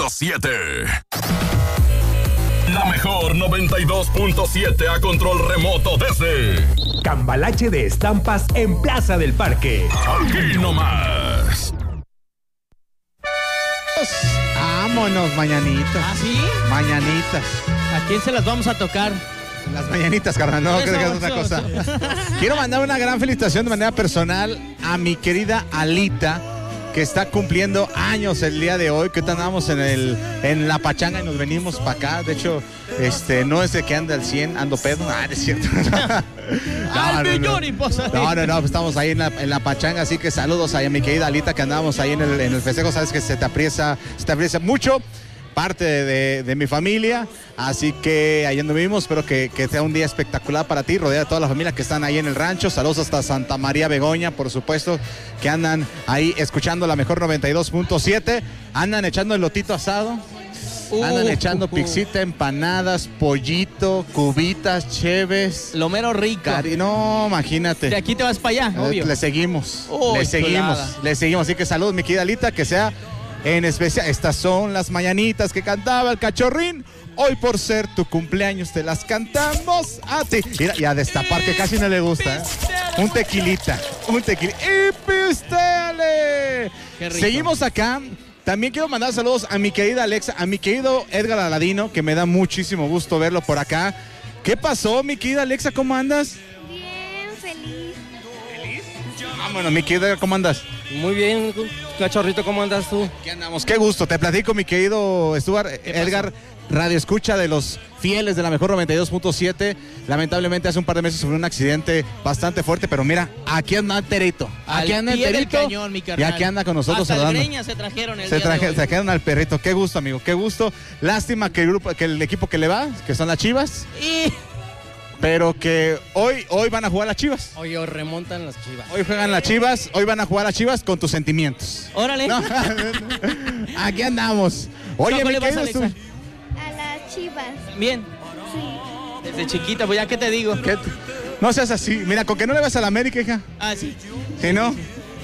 92.7. La mejor 92.7 a control remoto desde Cambalache de Estampas en Plaza del Parque. Aquí nomás. Vámonos, mañanitas. ¿Ah, sí? Mañanitas. ¿A quién se las vamos a tocar? Las mañanitas, carnal, no creo que es otra cosa. Quiero mandar una gran felicitación de manera personal a mi querida Alita, que está cumpliendo años el día de hoy, que andamos en la pachanga y nos venimos para acá. De hecho, no es de que ande al 100, ando pedo. No es cierto. No, pues estamos ahí en la pachanga, así que saludos ahí a mi querida Alita, que andamos ahí en el festejo. Sabes que se te aprecia mucho, parte de mi familia, así que ahí anduvimos. Espero que sea un día espectacular para ti, rodeada de toda la familia que están ahí en el rancho. Saludos hasta Santa María Begoña, por supuesto, que andan ahí escuchando la mejor 92.7, andan echando el lotito asado, andan echando pixita, empanadas, pollito, cubitas, cheves. Lo mero rico. No, imagínate. De aquí te vas para allá, obvio. Le seguimos, chulada. le seguimos, así que saludos, mi querida Alita, que sea en especial. Estas son las mañanitas que cantaba el Cachorrín. Hoy, por ser tu cumpleaños, te las cantamos a ti. Mira, y a destapar, que casi no le gusta, ¿eh? Un tequilita. ¡Y pisteale! Qué rico. Seguimos acá. También quiero mandar saludos a mi querida Alexa, a mi querido Edgar Aladino, que me da muchísimo gusto verlo por acá. ¿Qué pasó, mi querida Alexa? ¿Cómo andas? Bien, feliz. ¿Feliz? Bueno, mi querido Edgar, ¿cómo andas? Muy bien, Cachorrito, ¿cómo andas tú? ¿Qué andamos? Qué gusto, te platico, mi querido Stuart, Edgar, radio escucha de los fieles de la mejor 92.7. Lamentablemente hace un par de meses sufrió un accidente bastante fuerte, pero mira, aquí anda enterito. Aquí anda enterito. Cañón, mi y aquí anda con nosotros hasta saludando. Greña se trajeron el día de hoy. Se trajeron al perrito. Qué gusto, amigo, qué gusto. Lástima que el equipo que le va, que son las Chivas. Pero que hoy van a jugar las Chivas. Hoy remontan las Chivas. Hoy juegan las Chivas, hoy van a jugar las Chivas con tus sentimientos. Órale. No, aquí andamos. Oye, ¿Cómo le vas, querido Alexa? A las Chivas. Bien. Sí. Desde chiquita, pues ya, ¿qué te digo? No seas así. Mira, con que no le vas a la América, hija. Ah, sí. ¿Sí, no?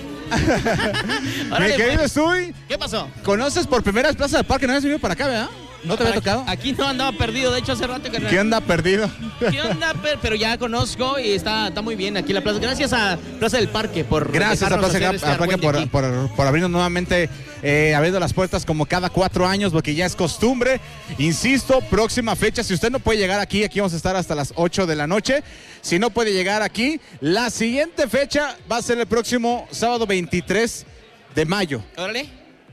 Órale, Mi querido pues. Stuy, ¿Qué pasó? ¿conoces por primera vez Plaza del Parque? ¿No habías venido para acá, verdad? ¿No te había tocado? Aquí no andaba perdido, de hecho hace rato que... ¿Qué anda perdido? ¿Qué onda? Pero ya conozco y está muy bien aquí la plaza. Gracias a Plaza del Parque por... Gracias a Plaza del Parque por abrirnos nuevamente, abriendo las puertas como cada 4 años, porque ya es costumbre. Insisto, próxima fecha, si usted no puede llegar aquí vamos a estar hasta las 8 de la noche. Si no puede llegar aquí, la siguiente fecha va a ser el próximo sábado 23 de mayo. Órale.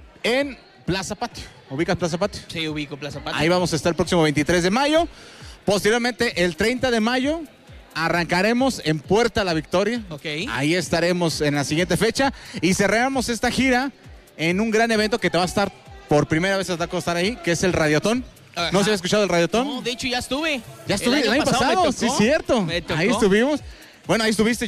En Plaza Patio. ¿Ubicas Plaza Patio? Sí, ubico Plaza Patio. Ahí vamos a estar el próximo 23 de mayo. Posteriormente, el 30 de mayo, arrancaremos en Puerta La Victoria. Ok. Ahí estaremos en la siguiente fecha. Y cerraremos esta gira en un gran evento que te va a estar, por primera vez te va a costar ahí, que es el Radiotón. Ajá. ¿No se había escuchado el Radiotón? No, de hecho ya estuve. Ya estuve el año pasado. pasado. Me Sí, tocó. cierto. Me tocó. Ahí estuvimos. Bueno, ahí estuviste,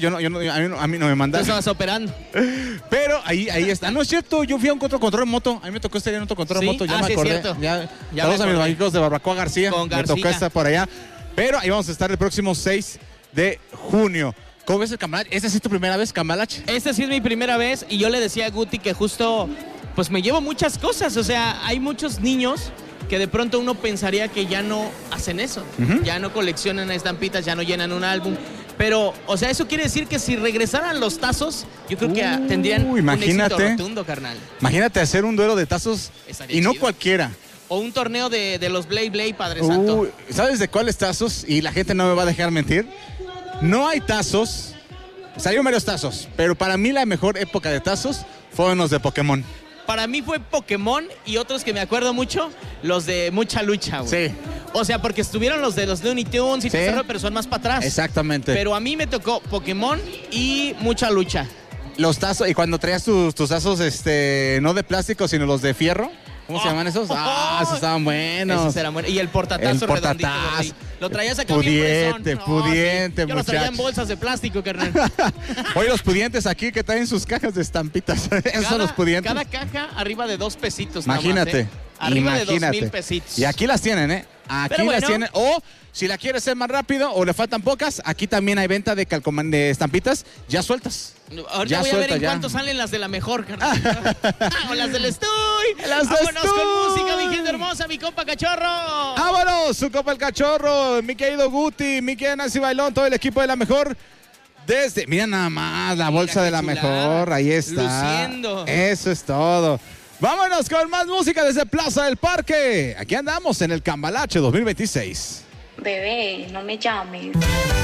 a mí no me Tú mandaron. estabas operando. Pero ahí está. No es cierto, yo fui a un control remoto. A mí me tocó estar en otro control ¿Sí? remoto, ya me sí, acordé. es cierto. Ya me todos a mis acordé. amigos de Barbacoa García. Con Me tocó García. estar por allá. Pero ahí vamos a estar el próximo 6 de junio. ¿Cómo ves el Cambalache? ¿Esta sí es tu primera vez, Cambalache? Esta sí es mi primera vez y yo le decía a Guti que justo, pues me llevo muchas cosas. O sea, hay muchos niños que de pronto uno pensaría que ya no hacen eso. Ya no coleccionan estampitas, ya no llenan un álbum. Pero, o sea, eso quiere decir que si regresaran los tazos, yo creo que tendrían un éxito rotundo, carnal. Imagínate hacer un duelo de tazos. Estaría Y no chido. cualquiera. O un torneo de los Blade Blade, Padre Santo. ¿Sabes de cuáles tazos? Y la gente no me va a dejar mentir. No hay tazos. Salieron varios tazos. Pero para mí la mejor época de tazos fueron los de Pokémon. Para mí fue Pokémon y otros que me acuerdo mucho, los de Mucha Lucha, güey. Sí. O sea, porque estuvieron los de los Looney Tunes y Sí. todo eso, pero son más para atrás. Exactamente. Pero a mí me tocó Pokémon y Mucha Lucha. Los tazos, y cuando traías tus tazos, no de plástico, sino los de fierro. ¿Cómo se llaman esos? Esos estaban buenos. Esos eran buenos. Y el portatazo El portatazo. redondito, güey. Lo traías acá Pudiente, bien fresón. pudiente, sí. Yo los traía en muchacho. bolsas de plástico, carnal. Oye, los pudientes aquí que traen sus cajas de estampitas. Esos son los pudientes. Cada caja arriba de 2 pesitos. nada más, Imagínate. Arriba de imagínate. 2,000 pesitos. Y aquí las tienen, ¿eh? Aquí Pero bueno. las tienen. O si la quieres hacer más rápido o le faltan pocas, aquí también hay venta de de estampitas ya sueltas. Ahorita Ya voy a ver suelta, en ya. cuánto salen las de la mejor, carnal. O las del Estuy. Las de Vámonos Estuy. con música, mi gente hermosa, mi compa Cachorro. ¡Vámonos! Su copa el cachorro, mi querido Guti, mi querida Nancy Bailón, todo el equipo de la mejor. Mira nada más la bolsa qué de la chulada. mejor, ahí está. Luciendo. Eso es todo. Vámonos con más música desde Plaza del Parque. Aquí andamos en el Cambalache 2026. Bebé, no me llames.